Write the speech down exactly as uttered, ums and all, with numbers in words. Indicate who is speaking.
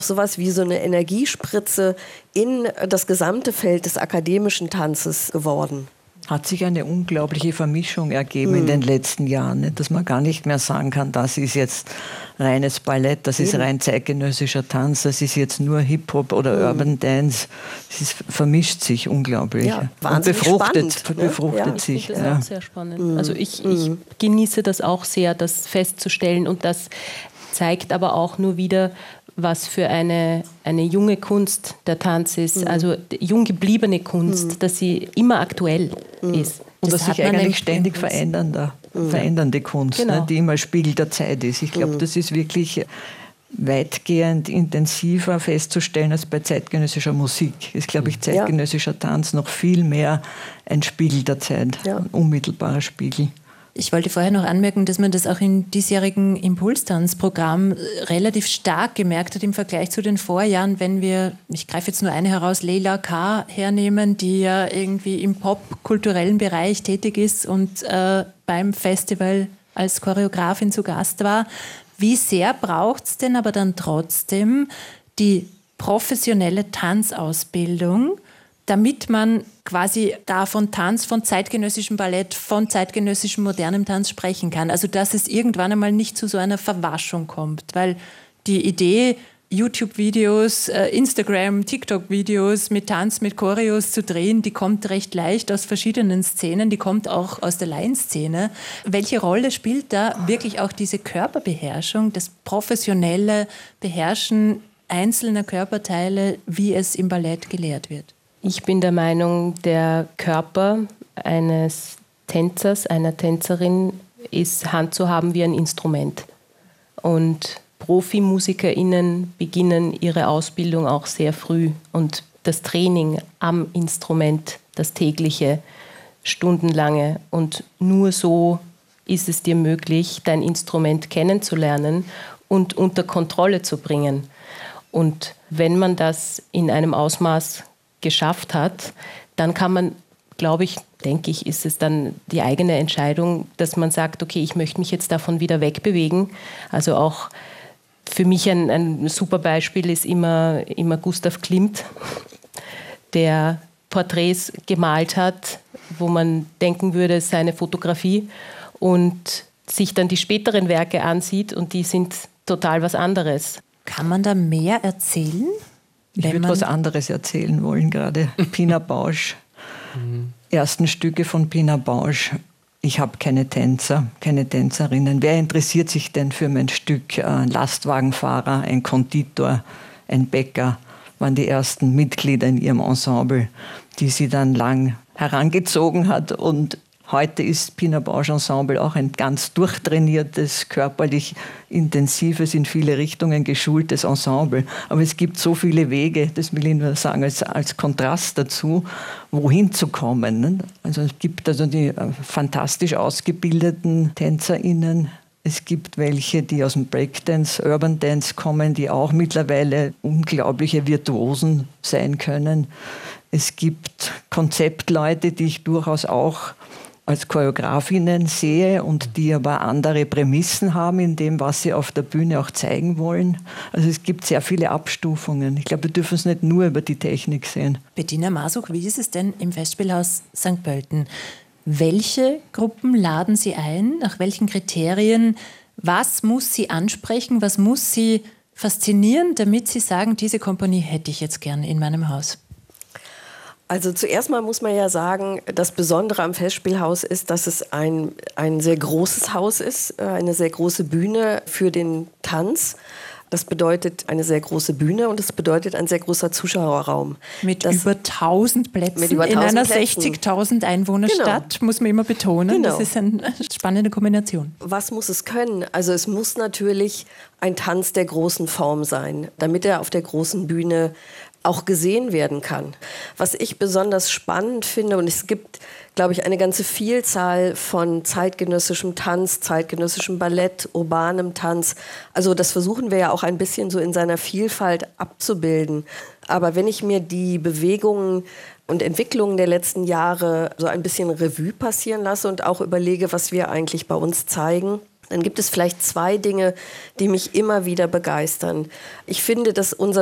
Speaker 1: sowas wie so eine Energiespritze in das gesamte Feld des akademischen Tanzes geworden.
Speaker 2: Hat sich eine unglaubliche Vermischung ergeben mhm. in den letzten Jahren, ne? Dass man gar nicht mehr sagen kann, das ist jetzt reines Ballett, das ist mhm. rein zeitgenössischer Tanz, das ist jetzt nur Hip-Hop oder mhm. Urban Dance. Es ist, vermischt sich unglaublich
Speaker 1: ja,
Speaker 2: und befruchtet,
Speaker 1: spannend,
Speaker 2: befruchtet
Speaker 1: ne? ja.
Speaker 2: sich.
Speaker 3: Ich finde das
Speaker 2: ja.
Speaker 3: auch sehr spannend.
Speaker 1: Mhm.
Speaker 3: Also ich, ich mhm. genieße das auch sehr, das festzustellen, und das zeigt aber auch nur wieder, was für eine, eine junge Kunst der Tanz ist, mhm. also jung gebliebene Kunst, mhm. dass sie immer aktuell mhm. ist.
Speaker 2: Und
Speaker 3: das
Speaker 2: dass sich eigentlich ständig verändernde, mhm. verändernde Kunst, genau. ne, die immer Spiegel der Zeit ist. Ich glaube, mhm. das ist wirklich weitgehend intensiver festzustellen als bei zeitgenössischer Musik. Ist, glaube ich, zeitgenössischer Tanz noch viel mehr ein Spiegel der Zeit, ja. ein unmittelbarer Spiegel.
Speaker 4: Ich wollte vorher noch anmerken, dass man das auch im diesjährigen Impulstanzprogramm relativ stark gemerkt hat im Vergleich zu den Vorjahren, wenn wir, ich greife jetzt nur eine heraus, Leila K. hernehmen, die ja irgendwie im popkulturellen Bereich tätig ist und äh, beim Festival als Choreografin zu Gast war. Wie sehr braucht es denn aber dann trotzdem die professionelle Tanzausbildung, damit man quasi da von Tanz, von zeitgenössischem Ballett, von zeitgenössischem modernem Tanz sprechen kann? Also dass es irgendwann einmal nicht zu so einer Verwaschung kommt, weil die Idee, YouTube-Videos, Instagram, TikTok-Videos mit Tanz, mit Choreos zu drehen, die kommt recht leicht aus verschiedenen Szenen, die kommt auch aus der Laienszene. Welche Rolle spielt da wirklich auch diese Körperbeherrschung, das professionelle Beherrschen einzelner Körperteile, wie es im Ballett gelehrt wird?
Speaker 3: Ich bin der Meinung, der Körper eines Tänzers, einer Tänzerin ist handzuhaben wie ein Instrument. Und ProfimusikerInnen beginnen ihre Ausbildung auch sehr früh. Und das Training am Instrument, das tägliche, stundenlange. Und nur so ist es dir möglich, dein Instrument kennenzulernen und unter Kontrolle zu bringen. Und wenn man das in einem Ausmaß geschafft hat, dann kann man, glaube ich, denke ich, ist es dann die eigene Entscheidung, dass man sagt, okay, ich möchte mich jetzt davon wieder wegbewegen. Also auch für mich ein, ein super Beispiel ist immer, immer Gustav Klimt, der Porträts gemalt hat, wo man denken würde, es sei eine Fotografie, und sich dann die späteren Werke ansieht und die sind total was anderes.
Speaker 4: Kann man da mehr erzählen?
Speaker 2: Ich würde was anderes erzählen wollen gerade. Pina Bausch, mhm. ersten Stücke von Pina Bausch. Ich habe keine Tänzer, keine Tänzerinnen. Wer interessiert sich denn für mein Stück? Ein Lastwagenfahrer, ein Konditor, ein Bäcker waren die ersten Mitglieder in ihrem Ensemble, die sie dann lang herangezogen hat. Und heute ist Pina Bausch Ensemble auch ein ganz durchtrainiertes, körperlich intensives, in viele Richtungen geschultes Ensemble. Aber es gibt so viele Wege, das will ich nur sagen, als, als Kontrast dazu, wohin zu kommen. Ne? Also es gibt also die äh, fantastisch ausgebildeten TänzerInnen. Es gibt welche, die aus dem Breakdance, Urban Dance kommen, die auch mittlerweile unglaubliche Virtuosen sein können. Es gibt Konzeptleute, die ich durchaus auch als Choreografinnen sehe und die aber andere Prämissen haben in dem, was sie auf der Bühne auch zeigen wollen. Also es gibt sehr viele Abstufungen. Ich glaube, wir dürfen es nicht nur über die Technik sehen.
Speaker 4: Bettina Masuch, wie ist es denn im Festspielhaus Sankt Pölten? Welche Gruppen laden Sie ein? Nach welchen Kriterien? Was muss sie ansprechen? Was muss sie faszinieren, damit Sie sagen, diese Kompanie hätte ich jetzt gern in meinem Haus?
Speaker 1: Also zuerst mal muss man ja sagen, das Besondere am Festspielhaus ist, dass es ein, ein sehr großes Haus ist, eine sehr große Bühne für den Tanz. Das bedeutet eine sehr große Bühne und das bedeutet ein sehr großer Zuschauerraum.
Speaker 4: Mit
Speaker 1: das,
Speaker 4: über tausend Plätzen
Speaker 1: mit über
Speaker 4: in einer
Speaker 1: Plätzen.
Speaker 4: sechzigtausend Einwohnerstadt, genau. Muss man immer betonen.
Speaker 1: Genau.
Speaker 4: Das ist eine spannende Kombination.
Speaker 1: Was muss es können? Also es muss natürlich ein Tanz der großen Form sein, damit er auf der großen Bühne auch gesehen werden kann. Was ich besonders spannend finde, und es gibt, glaube ich, eine ganze Vielzahl von zeitgenössischem Tanz, zeitgenössischem Ballett, urbanem Tanz. Also das versuchen wir ja auch ein bisschen so in seiner Vielfalt abzubilden. Aber wenn ich mir die Bewegungen und Entwicklungen der letzten Jahre so ein bisschen Revue passieren lasse und auch überlege, was wir eigentlich bei uns zeigen, dann gibt es vielleicht zwei Dinge, die mich immer wieder begeistern. Ich finde, dass unser